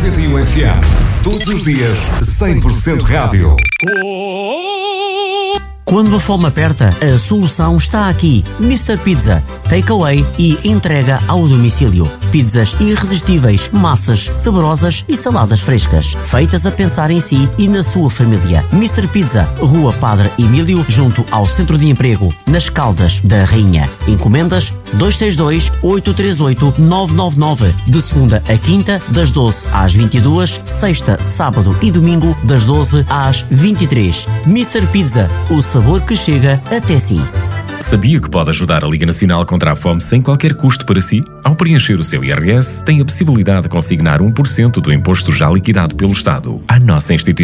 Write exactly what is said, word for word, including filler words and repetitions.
noventa e um F M. Todos os dias, cem por cento rádio. Quando a fome aperta, a solução está aqui. mister Pizza, takeaway e entrega ao domicílio. Pizzas irresistíveis, massas saborosas e saladas frescas, feitas a pensar em si e na sua família. mister Pizza, Rua Padre Emílio, junto ao Centro de Emprego, nas Caldas da Rainha. Encomendas dois seis dois, oito três oito, nove nove nove, de segunda a quinta, das doze às vinte e duas, sexta, sábado e domingo, das doze às vinte e três. mister Pizza, o sabor que chega até si. Sabia que pode ajudar a Liga Nacional contra a Fome sem qualquer custo para si? Ao preencher o seu I R S, tem a possibilidade de consignar um por cento do imposto já liquidado pelo Estado à nossa instituição.